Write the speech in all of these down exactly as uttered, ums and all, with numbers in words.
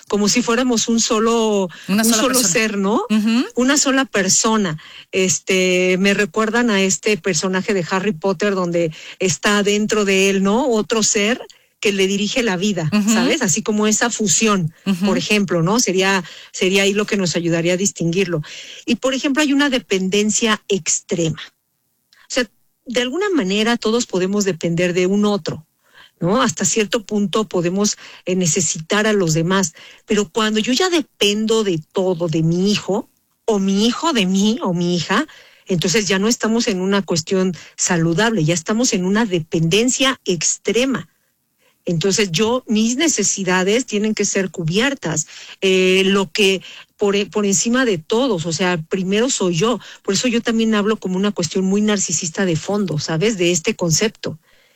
como si fuéramos un solo, Una un sola solo persona. ser, ¿no? Uh-huh. Una sola persona. Este, me recuerdan a este personaje de Harry Potter donde está dentro de él, ¿no? Otro ser que le dirige la vida, uh-huh. ¿sabes? Así como esa fusión, uh-huh. por ejemplo, ¿no? Sería, sería ahí lo que nos ayudaría a distinguirlo. Y, por ejemplo, hay una dependencia extrema. O sea, de alguna manera todos podemos depender de un otro, ¿no? Hasta cierto punto podemos eh, necesitar a los demás, pero cuando yo ya dependo de todo, de mi hijo, o mi hijo de mí, o mi hija, entonces ya no estamos en una cuestión saludable, ya estamos en una dependencia extrema. Entonces yo, mis necesidades tienen que ser cubiertas, eh, lo que por, por encima de todos, o sea, primero soy yo, por eso yo también hablo como una cuestión muy narcisista de fondo, ¿sabes? De este concepto.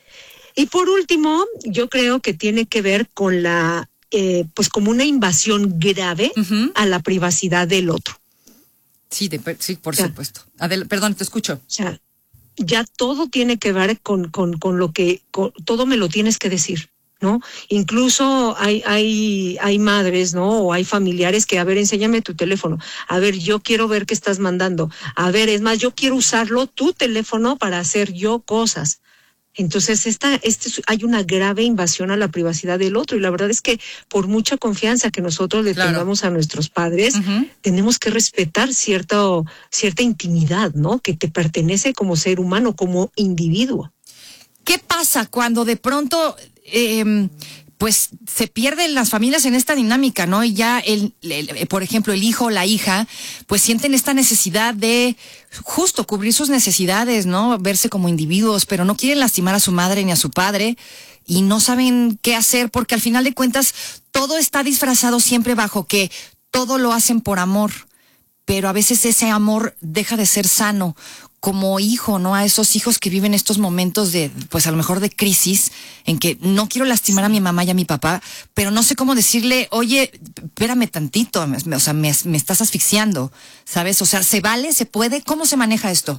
Y por último, yo creo que tiene que ver con la, eh, pues como una invasión grave uh-huh. a la privacidad del otro. Sí, de, sí, por o sea, supuesto. Adel, perdón, te escucho. O sea, ya todo tiene que ver con, con, con lo que, con, todo me lo tienes que decir, ¿no? Incluso hay, hay, hay madres, ¿no? O hay familiares que, a ver, enséñame tu teléfono. A ver, yo quiero ver qué estás mandando. A ver, es más, yo quiero usarlo, tu teléfono, para hacer yo cosas. Entonces, esta, este, hay una grave invasión a la privacidad del otro, y la verdad es que por mucha confianza que nosotros le claro. tengamos a nuestros padres, uh-huh. tenemos que respetar cierta, cierta intimidad, ¿no? Que te pertenece como ser humano, como individuo. ¿Qué pasa cuando de pronto, eh, pues, se pierden las familias en esta dinámica, ¿no? Y ya, el, el, por ejemplo, el hijo o la hija, pues sienten esta necesidad de justo cubrir sus necesidades, ¿no? Verse como individuos, pero no quieren lastimar a su madre ni a su padre y no saben qué hacer, porque al final de cuentas todo está disfrazado siempre bajo que todo lo hacen por amor, pero a veces ese amor deja de ser sano. Como hijo, ¿no? A esos hijos que viven estos momentos de, pues a lo mejor de crisis, en que no quiero lastimar a mi mamá y a mi papá, pero no sé cómo decirle, oye, espérame tantito, o sea, me, me estás asfixiando, ¿sabes? O sea, ¿se vale? ¿Se puede? ¿Cómo se maneja esto?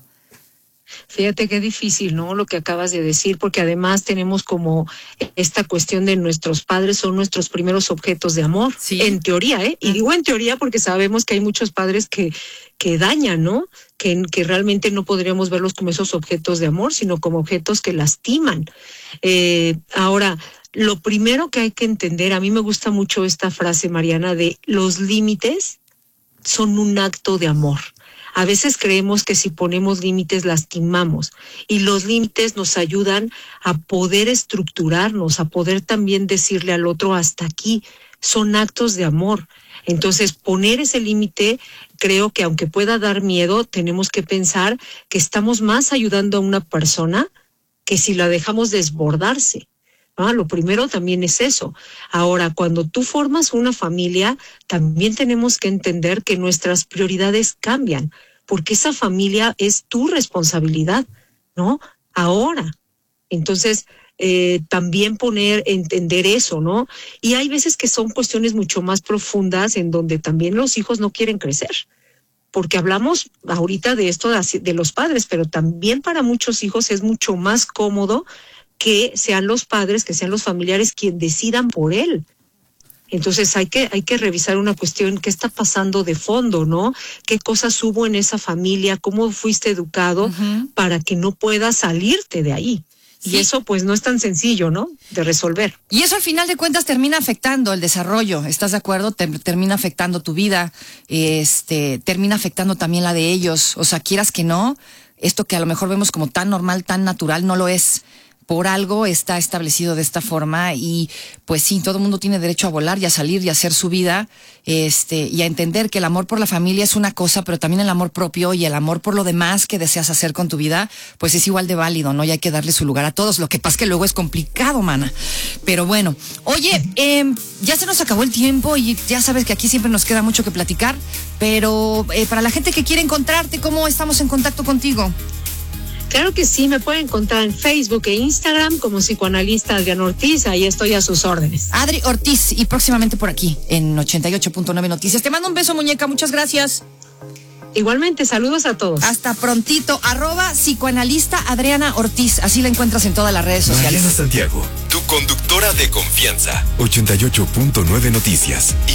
Fíjate qué difícil, ¿no? Lo que acabas de decir, porque además tenemos como esta cuestión de nuestros padres son nuestros primeros objetos de amor, sí. En teoría, ¿eh? Y digo en teoría porque sabemos que hay muchos padres que, que dañan, ¿no? Que, que realmente no podríamos verlos como esos objetos de amor, sino como objetos que lastiman. Eh, ahora, lo primero que hay que entender, a mí me gusta mucho esta frase, Mariana, de los límites son un acto de amor. A veces creemos que si ponemos límites lastimamos, y los límites nos ayudan a poder estructurarnos, a poder también decirle al otro hasta aquí. Son actos de amor. Entonces, poner ese límite, creo que aunque pueda dar miedo, tenemos que pensar que estamos más ayudando a una persona que si la dejamos desbordarse. Ah, lo primero también es eso. Ahora, cuando tú formas una familia, también tenemos que entender que nuestras prioridades cambian, porque esa familia es tu responsabilidad, ¿no? Ahora. Entonces, eh, también poner, entender eso, ¿no? Y hay veces que son cuestiones mucho más profundas en donde también los hijos no quieren crecer. Porque hablamos ahorita de esto de, de los padres, pero también para muchos hijos es mucho más cómodo que sean los padres, que sean los familiares quienes decidan por él. Entonces hay que, hay que revisar una cuestión, ¿qué está pasando de fondo, no? ¿Qué cosas hubo en esa familia? ¿Cómo fuiste educado uh-huh. para que no puedas salirte de ahí? Sí. Y eso pues no es tan sencillo, ¿no? De resolver. Y eso al final de cuentas termina afectando el desarrollo, ¿estás de acuerdo? Te, termina afectando tu vida, este, termina afectando también la de ellos. O sea, quieras que no, esto que a lo mejor vemos como tan normal, tan natural, no lo es. Por algo está establecido de esta forma y pues sí, todo el mundo tiene derecho a volar y a salir y a hacer su vida, este, y a entender que el amor por la familia es una cosa, pero también el amor propio y el amor por lo demás que deseas hacer con tu vida, pues es igual de válido, ¿no? Y hay que darle su lugar a todos. Lo que pasa es que luego es complicado, mana. Pero bueno, oye, eh, ya se nos acabó el tiempo y ya sabes que aquí siempre nos queda mucho que platicar, pero eh, para la gente que quiere encontrarte, ¿cómo estamos en contacto contigo? Claro que sí, me pueden encontrar en Facebook e Instagram como psicoanalista Adriana Ortiz, ahí estoy a sus órdenes. Adri Ortiz, y próximamente por aquí en ochenta y ocho punto nueve Noticias. Te mando un beso, muñeca, muchas gracias. Igualmente, saludos a todos. Hasta prontito, arroba psicoanalista Adriana Ortiz, así la encuentras en todas las redes sociales. Mariana Santiago, tu conductora de confianza. ochenta y ocho punto nueve Noticias.